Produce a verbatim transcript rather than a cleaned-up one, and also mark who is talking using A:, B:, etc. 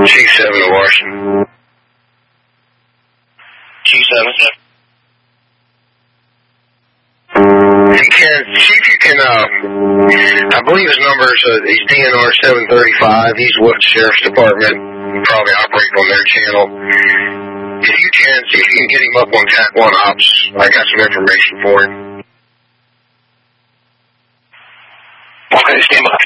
A: Chief seven to Washington.
B: Chief seven.
A: And Ken, see if you can, um, I believe his number is, uh, he's D N R seven thirty-five. He's with the Sheriff's Department. Probably operating on their channel. If you can, see if you can get him up on Cat one Ops. I got some information for him.
B: Okay, stand by.